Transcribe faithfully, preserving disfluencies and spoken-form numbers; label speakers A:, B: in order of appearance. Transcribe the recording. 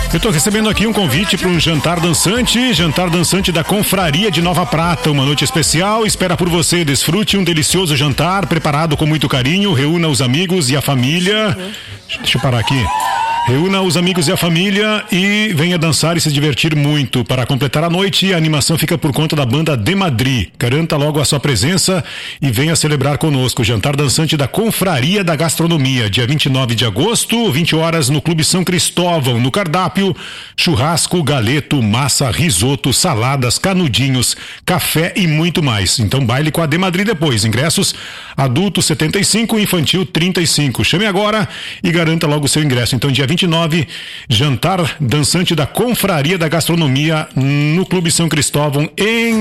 A: Eu tô recebendo aqui um convite para um jantar dançante, jantar dançante da Confraria de Nova Prata, uma noite especial, espera por você, desfrute um delicioso jantar preparado com muito carinho, reúna os amigos e a família, deixa eu parar aqui. Reúna os amigos e a família e venha dançar e se divertir muito. Para completar a noite, a animação fica por conta da banda De Madrid. Garanta logo a sua presença e venha celebrar conosco. Jantar dançante da Confraria da Gastronomia, dia vinte e nove de agosto, vinte horas, no Clube São Cristóvão. No cardápio, churrasco, galeto, massa, risoto, saladas, canudinhos, café e muito mais. Então baile com a De Madrid depois. Ingressos adulto setenta e cinco, infantil trinta e cinco. Chame agora e garanta logo o seu ingresso. Então dia vinte e nove, jantar dançante da Confraria da Gastronomia no Clube São Cristóvão em